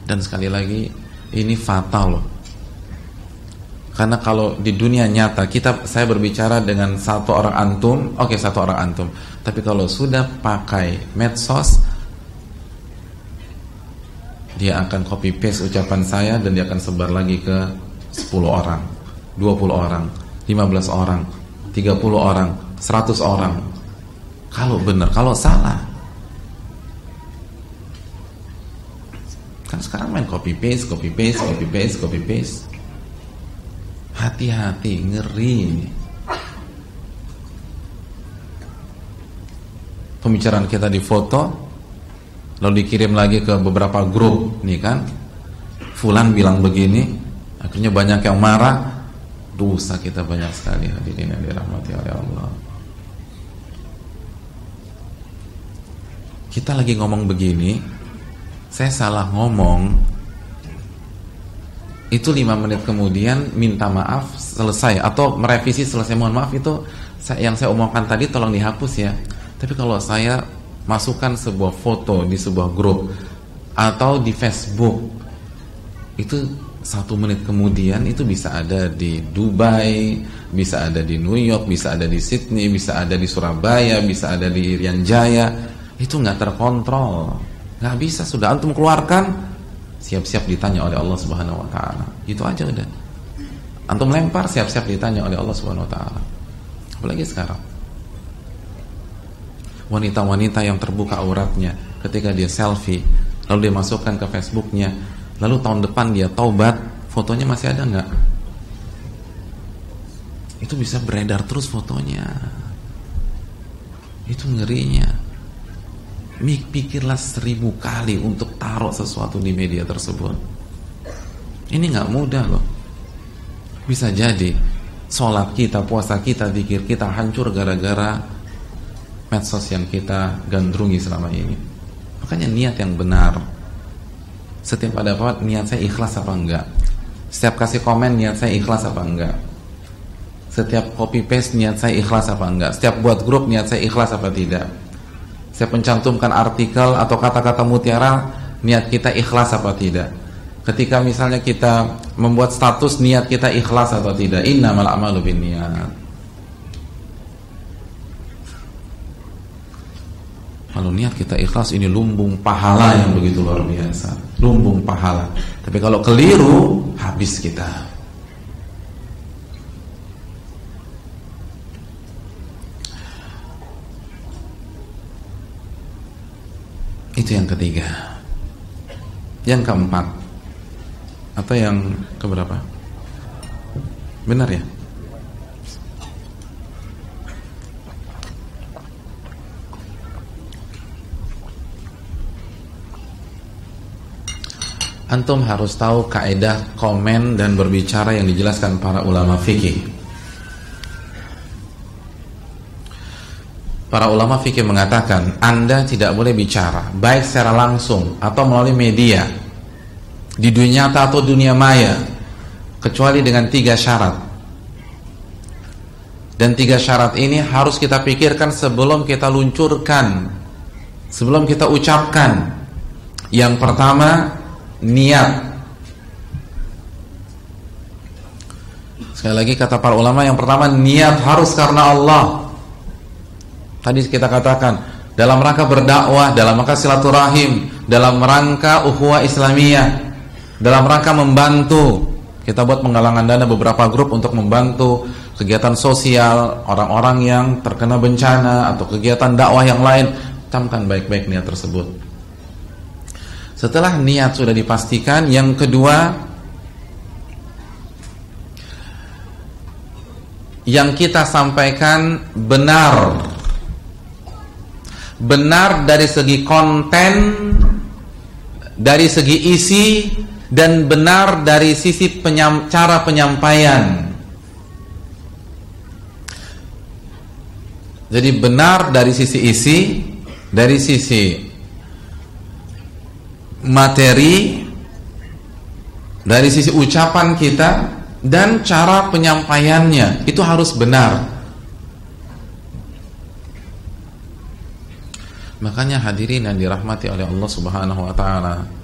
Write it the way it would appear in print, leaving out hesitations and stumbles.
Dan sekali lagi, ini fatal loh. Karena kalau di dunia nyata saya berbicara dengan satu orang antum, oke, satu orang antum. Tapi kalau sudah pakai medsos, dia akan copy paste ucapan saya dan dia akan sebar lagi ke 10 orang, 20 orang, 15 orang, 30 orang, 100 orang. Kalau benar, kalau salah. Kan sekarang main copy paste, copy paste, copy paste, copy paste. Hati-hati, ngeri. Pembicaraan kita difoto, lalu dikirim lagi ke beberapa grup, nih kan, fulan bilang begini, akhirnya banyak yang marah. Dosa kita banyak sekali, hadirin yang dirahmati oleh Allah. Kita lagi ngomong begini, saya salah ngomong, itu 5 menit kemudian minta maaf selesai atau merevisi selesai, mohon maaf itu yang saya omongkan tadi tolong dihapus ya. Tapi kalau saya masukkan sebuah foto di sebuah grup atau di Facebook, itu 1 menit kemudian itu bisa ada di Dubai, bisa ada di New York, bisa ada di Sydney, bisa ada di Surabaya, bisa ada di Irian Jaya. Itu nggak terkontrol, nggak bisa. Sudah antum keluarkan, siap-siap ditanya oleh Allah Subhanahu wa taala. Itu aja udah. Antum lempar, siap-siap ditanya oleh Allah Subhanahu wa taala. Apalagi sekarang. Wanita-wanita yang terbuka auratnya ketika dia selfie, lalu dia masukkan ke Facebooknya, lalu tahun depan dia taubat, fotonya masih ada nggak? Itu bisa beredar terus fotonya. Itu ngerinya. Pikirlah 1000 kali untuk taruh sesuatu di media tersebut. Ini nggak mudah loh. Bisa jadi sholat kita, puasa kita, zikir kita hancur gara-gara medsos yang kita gandrungi selama ini. Makanya niat yang benar. Setiap ada apa, niat saya ikhlas apa enggak? Setiap kasih komen, niat saya ikhlas apa enggak? Setiap copy paste, niat saya ikhlas apa enggak? Setiap buat grup, niat saya ikhlas apa tidak? Saya mencantumkan artikel atau kata-kata mutiara, niat kita ikhlas apa tidak? Ketika misalnya kita membuat status, niat kita ikhlas atau tidak? Innamal a'malu binniyat. Kalau niat kita ikhlas, ini lumbung pahala yang begitu luar biasa. Lumbung pahala. Tapi kalau keliru, habis kita. Itu yang ketiga. Yang keempat, atau yang keberapa? Benar ya? Antum harus tahu kaidah komen dan berbicara yang dijelaskan para ulama fikih. Para ulama fikih mengatakan Anda tidak boleh bicara baik secara langsung atau melalui media di dunia nyata atau dunia maya kecuali dengan 3 syarat. Dan 3 syarat ini harus kita pikirkan sebelum kita luncurkan, sebelum kita ucapkan. Yang pertama, niat. Sekali lagi kata para ulama, yang pertama niat harus karena Allah. Tadi kita katakan dalam rangka berdakwah, dalam rangka silaturahim, dalam rangka ukhuwah Islamiyah, dalam rangka membantu. Kita buat penggalangan dana beberapa grup untuk membantu kegiatan sosial orang-orang yang terkena bencana atau kegiatan dakwah yang lain. Camkan baik-baik niat tersebut. Setelah niat sudah dipastikan, yang kedua, yang kita sampaikan benar dari segi konten, dari segi isi, dan benar dari sisi cara penyampaian. Jadi benar dari sisi isi, dari sisi materi, dari sisi ucapan kita, dan cara penyampaiannya itu harus benar. Makanya hadirin yang dirahmati oleh Allah Subhanahu wa taala,